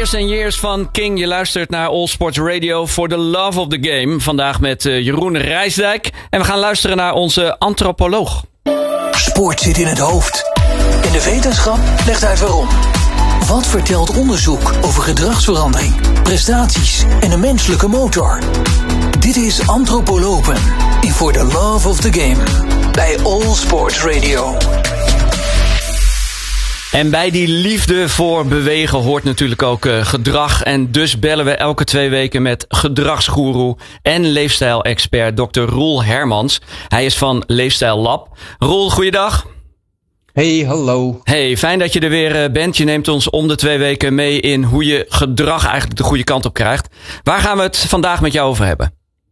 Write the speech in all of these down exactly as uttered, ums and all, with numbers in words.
Years and Years van King. Je luistert naar All Sports Radio for the love of the game. Vandaag met uh, Jeroen Rijsdijk. En we gaan luisteren naar onze antropoloog. Sport zit in het hoofd. En de wetenschap legt uit waarom. Wat vertelt onderzoek over gedragsverandering, prestaties en de menselijke motor? Dit is Antropolopen in For the Love of the Game bij All Sports Radio. En bij die liefde voor bewegen hoort natuurlijk ook uh, gedrag. En dus bellen we elke twee weken met gedragsgoeroe en leefstijlexpert dokter Roel Hermans. Hij is van Leefstijl Lab. Roel, goeiedag. Hey, hallo. Hey, fijn dat je er weer bent. Je neemt ons om de twee weken mee in hoe je gedrag eigenlijk de goede kant op krijgt. Waar gaan we het vandaag met jou over hebben?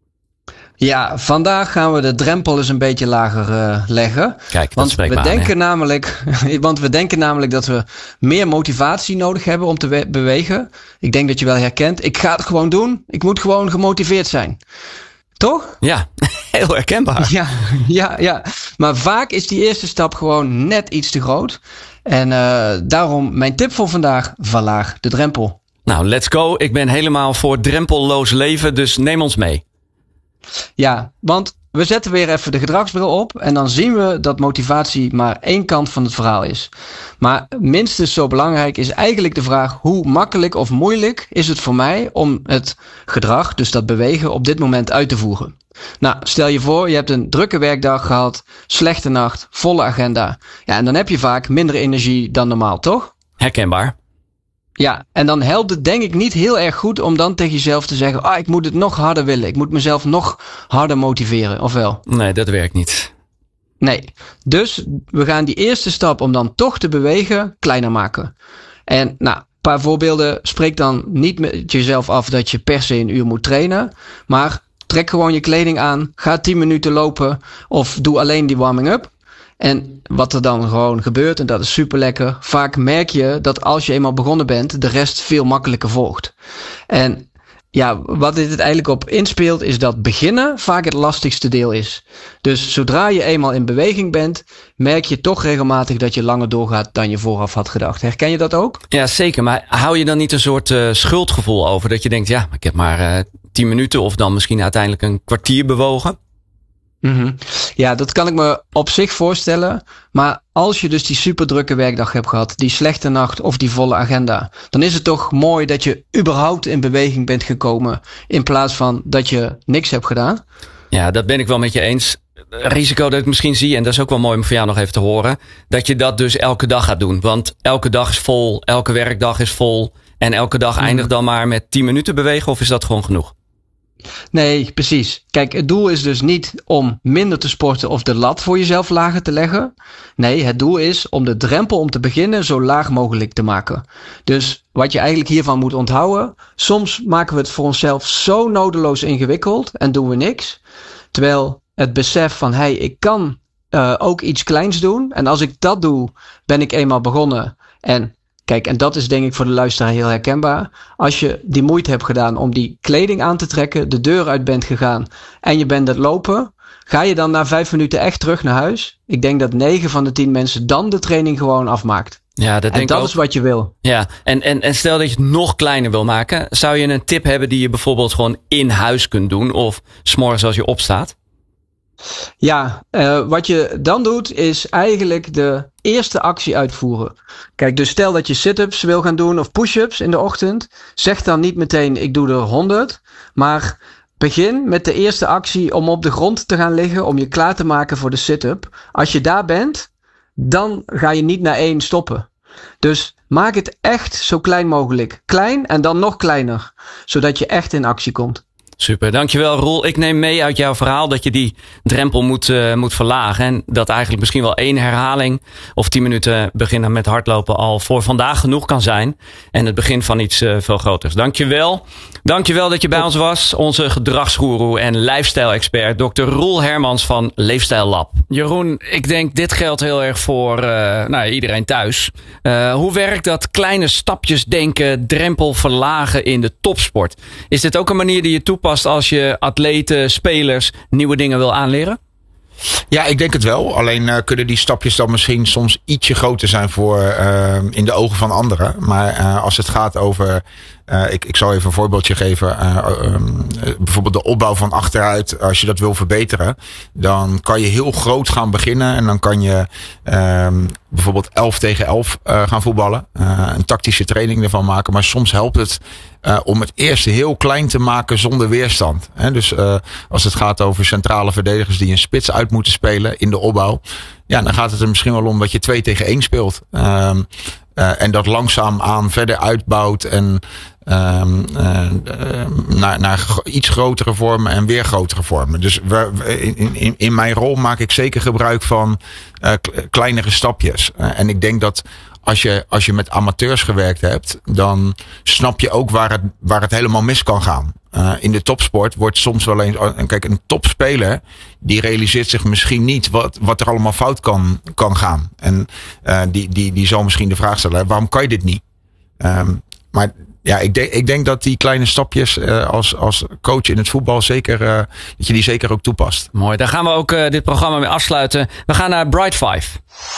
Ja, vandaag gaan we de drempel eens een beetje lager uh, leggen. Kijk, dat want spreekt we me aan, denken namelijk, want we denken namelijk dat we meer motivatie nodig hebben om te we- bewegen. Ik denk dat je wel herkent. Ik ga het gewoon doen. Ik moet gewoon gemotiveerd zijn. Toch? Ja, heel herkenbaar. Ja, ja, ja. Maar vaak is die eerste stap gewoon net iets te groot. En uh, daarom mijn tip voor vandaag: verlaag de drempel. Nou, let's go. Ik ben helemaal voor drempelloos leven, dus neem ons mee. Ja, want we zetten weer even de gedragsbril op en dan zien we dat motivatie maar één kant van het verhaal is. Maar minstens zo belangrijk is eigenlijk de vraag: hoe makkelijk of moeilijk is het voor mij om het gedrag, dus dat bewegen, op dit moment uit te voeren? Nou, stel je voor, je hebt een drukke werkdag gehad, slechte nacht, volle agenda. Ja, en dan heb je vaak minder energie dan normaal, toch? Herkenbaar. Ja, en dan helpt het denk ik niet heel erg goed om dan tegen jezelf te zeggen: ah, ik moet het nog harder willen. Ik moet mezelf nog harder motiveren, of wel? Nee, dat werkt niet. Nee, dus we gaan die eerste stap om dan toch te bewegen kleiner maken. En nou, een paar voorbeelden. Spreek dan niet met jezelf af dat je per se een uur moet trainen. Maar trek gewoon je kleding aan. Ga tien minuten lopen of doe alleen die warming-up. En wat er dan gewoon gebeurt, en dat is super lekker, vaak merk je dat als je eenmaal begonnen bent, de rest veel makkelijker volgt. En ja, wat dit eigenlijk op inspeelt, is dat beginnen vaak het lastigste deel is. Dus zodra je eenmaal in beweging bent, merk je toch regelmatig dat je langer doorgaat dan je vooraf had gedacht. Herken je dat ook? Ja, zeker. Maar hou je dan niet een soort uh, schuldgevoel over? Dat je denkt, ja, ik heb maar uh, tien minuten of dan misschien uiteindelijk een kwartier bewogen? Mm-hmm. Ja, dat kan ik me op zich voorstellen. Maar als je dus die superdrukke werkdag hebt gehad, die slechte nacht of die volle agenda, dan is het toch mooi dat je überhaupt in beweging bent gekomen in plaats van dat je niks hebt gedaan. Ja, dat ben ik wel met je eens. Risico dat ik misschien zie, en dat is ook wel mooi om voor jou nog even te horen, dat je dat dus elke dag gaat doen. Want elke dag is vol, elke werkdag is vol en elke dag mm. eindigt dan maar met tien minuten bewegen, of is dat gewoon genoeg? Nee, precies. Kijk, het doel is dus niet om minder te sporten of de lat voor jezelf lager te leggen. Nee, het doel is om de drempel om te beginnen zo laag mogelijk te maken. Dus wat je eigenlijk hiervan moet onthouden, soms maken we het voor onszelf zo nodeloos ingewikkeld en doen we niks. Terwijl het besef van, hé, hey, ik kan uh, ook iets kleins doen. En als ik dat doe, ben ik eenmaal begonnen. En kijk, en dat is denk ik voor de luisteraar heel herkenbaar. Als je die moeite hebt gedaan om die kleding aan te trekken, de deur uit bent gegaan en je bent het lopen, ga je dan na vijf minuten echt terug naar huis? Ik denk dat negen van de tien mensen dan de training gewoon afmaakt. Ja, dat en denk dat ik is wat je wil. Ja, en, en, en stel dat je het nog kleiner wil maken, zou je een tip hebben die je bijvoorbeeld gewoon in huis kunt doen of 's morgens als je opstaat? Ja, uh, wat je dan doet is eigenlijk de eerste actie uitvoeren. Kijk, dus stel dat je sit-ups wil gaan doen of push-ups in de ochtend. Zeg dan niet meteen ik doe er honderd. Maar begin met de eerste actie om op de grond te gaan liggen. Om je klaar te maken voor de sit-up. Als je daar bent, dan ga je niet naar één stoppen. Dus maak het echt zo klein mogelijk. Klein en dan nog kleiner. Zodat je echt in actie komt. Super, dankjewel Roel. Ik neem mee uit jouw verhaal dat je die drempel moet, uh, moet verlagen. En dat eigenlijk misschien wel één herhaling of tien minuten beginnen met hardlopen al voor vandaag genoeg kan zijn. En het begin van iets uh, veel groters. Dankjewel. Dankjewel dat je bij ons was. Onze gedragsgoeroe en lifestyle-expert dokter Roel Hermans van Leefstijl Lab. Jeroen, ik denk dit geldt heel erg voor uh, nou, iedereen thuis. Uh, hoe werkt dat kleine stapjes denken, drempel verlagen in de topsport? Is dit ook een manier die je toepast als je atleten, spelers nieuwe dingen wil aanleren? Ja, ik denk het wel. Alleen uh, kunnen die stapjes dan misschien soms ietsje groter zijn voor uh, in de ogen van anderen. Maar uh, als het gaat over... Uh, ik, ik zal even een voorbeeldje geven. Uh, um, bijvoorbeeld de opbouw van achteruit. Als je dat wil verbeteren, dan kan je heel groot gaan beginnen. En dan kan je um, bijvoorbeeld elf tegen elf uh, gaan voetballen. Uh, een tactische training ervan maken. Maar soms helpt het uh, om het eerst heel klein te maken zonder weerstand. He, dus uh, als het gaat over centrale verdedigers die een spits uit moeten spelen in de opbouw. Ja, dan gaat het er misschien wel om dat je twee tegen één speelt. Um, uh, en dat langzaam aan verder uitbouwt en Um, uh, uh, naar, naar iets grotere vormen en weer grotere vormen. Dus we, in, in, in mijn rol maak ik zeker gebruik van uh, kleinere stapjes. Uh, en ik denk dat als je, als je met amateurs gewerkt hebt, dan snap je ook waar het, waar het helemaal mis kan gaan. Uh, in de topsport wordt soms wel eens... Kijk, een topspeler die realiseert zich misschien niet wat, wat er allemaal fout kan, kan gaan. En uh, die, die, die zal misschien de vraag stellen, waarom kan je dit niet? Um, maar ja, ik denk, ik denk dat die kleine stapjes uh, als, als coach in het voetbal zeker, uh, dat je die zeker ook toepast. Mooi, daar gaan we ook uh, dit programma mee afsluiten. We gaan naar Bright Five.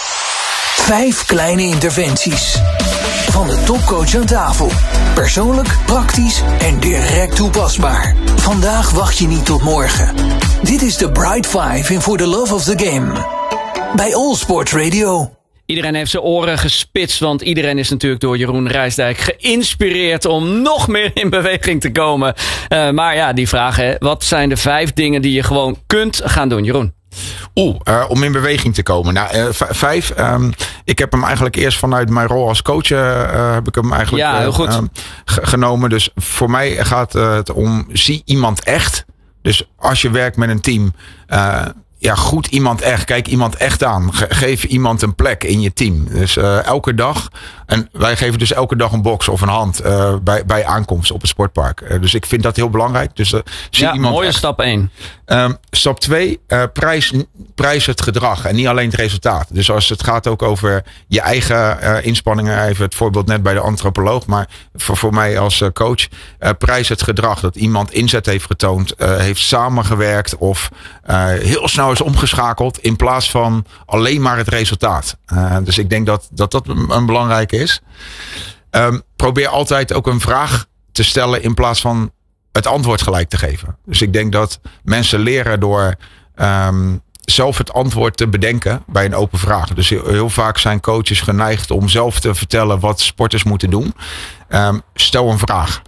Vijf kleine interventies. Van de topcoach aan tafel. Persoonlijk, praktisch en direct toepasbaar. Vandaag wacht je niet tot morgen. Dit is de Bright Five in For the Love of the Game. Bij All Sports Radio. Iedereen heeft zijn oren gespitst, want iedereen is natuurlijk door Jeroen Rijsdijk geïnspireerd om nog meer in beweging te komen. Uh, maar ja, die vraag, hè, wat zijn de vijf dingen die je gewoon kunt gaan doen, Jeroen? Oeh, uh, om in beweging te komen. Nou, uh, v- vijf. Um, ik heb hem eigenlijk eerst vanuit mijn rol als coach uh, heb ik hem eigenlijk ja, heel goed. Uh, g- genomen. Dus voor mij gaat uh, het om zie iemand echt. Dus als je werkt met een team, uh, ja, goed iemand echt. Kijk iemand echt aan. Ge- geef iemand een plek in je team. Dus uh, elke dag. En wij geven dus elke dag een box of een hand uh, bij, bij aankomst op het sportpark. Uh, dus ik vind dat heel belangrijk. Dus uh, zie ja, iemand mooie echt. stap één. Um, stap twee, uh, prijs, prijs het gedrag en niet alleen het resultaat. Dus als het gaat ook over je eigen uh, inspanningen, even het voorbeeld net bij de antropoloog, maar voor, voor mij als uh, coach, uh, prijs het gedrag. Dat iemand inzet heeft getoond, uh, heeft samengewerkt of uh, heel snel is omgeschakeld in plaats van alleen maar het resultaat. Uh, dus ik denk dat dat, dat een belangrijke is. Um, probeer altijd ook een vraag te stellen in plaats van het antwoord gelijk te geven. Dus ik denk dat mensen leren door um, zelf het antwoord te bedenken bij een open vraag. Dus heel, heel vaak zijn coaches geneigd om zelf te vertellen wat sporters moeten doen. Um, stel een vraag.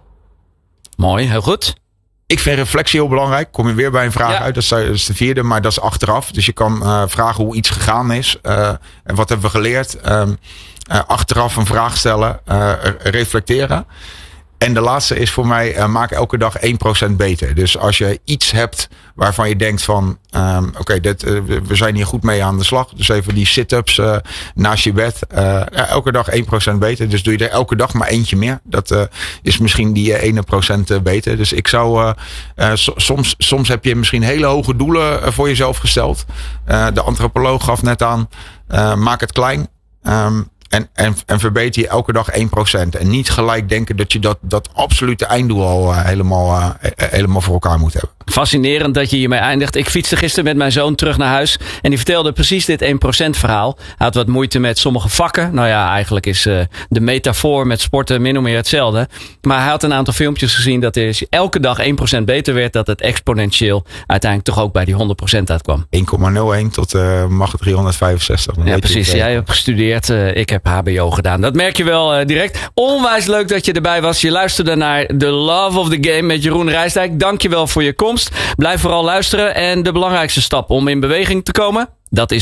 Mooi, heel goed. Ik vind reflectie heel belangrijk. Kom je weer bij een vraag ja. uit. Dat is de vierde, maar dat is achteraf. Dus je kan uh, vragen hoe iets gegaan is. Uh, en wat hebben we geleerd. Um, uh, achteraf een vraag stellen. Uh, reflecteren. En de laatste is voor mij, uh, maak elke dag één procent beter. Dus als je iets hebt waarvan je denkt van, um, oké, okay, uh, we zijn hier goed mee aan de slag. Dus even die sit-ups uh, naast je bed. Uh, ja, elke dag één procent beter. Dus doe je er elke dag maar eentje meer. Dat uh, is misschien die uh, ene procent beter. Dus ik zou, uh, uh, so, soms, soms heb je misschien hele hoge doelen uh, voor jezelf gesteld. Uh, de antropoloog gaf net aan, uh, maak het klein. Um, En, en, en verbeter je elke dag één procent. En niet gelijk denken dat je dat, dat absolute einddoel al uh, helemaal, uh, helemaal voor elkaar moet hebben. Fascinerend dat je hiermee eindigt. Ik fietste gisteren met mijn zoon terug naar huis. En die vertelde precies dit één procent verhaal. Hij had wat moeite met sommige vakken. Nou ja, eigenlijk is uh, de metafoor met sporten min of meer hetzelfde. Maar hij had een aantal filmpjes gezien dat als je elke dag één procent beter werd, dat het exponentieel uiteindelijk toch ook bij die honderd procent uitkwam. één komma nul één tot uh, mag het driehonderdvijfenzestig. Ja, precies. Jij hebt gestudeerd. Uh, ik heb H B O gedaan. Dat merk je wel uh, direct. Onwijs leuk dat je erbij was. Je luisterde naar The Love of the Game met Jeroen Rijsdijk. Dank je wel voor je komst. Blijf vooral luisteren. En de belangrijkste stap om in beweging te komen, dat is